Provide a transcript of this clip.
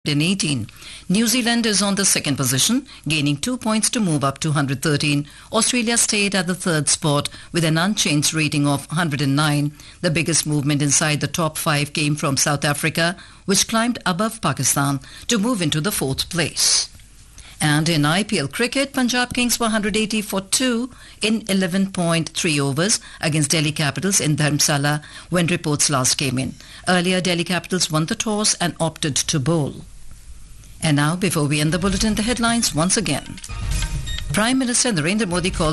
118. New Zealand is on the second position, gaining 2 points to move up to 113. Australia stayed at the third spot with an unchanged rating of 109. The biggest movement inside the top 5 came from South Africa, which climbed above Pakistan to move into the fourth place. And in IPL cricket, Punjab Kings were 180 for 2 in 11.3 overs against Delhi Capitals in Dharamsala when reports last came in. Earlier, Delhi Capitals won the toss and opted to bowl. And now, before we end the bulletin, the headlines once again. Prime Minister Narendra Modi called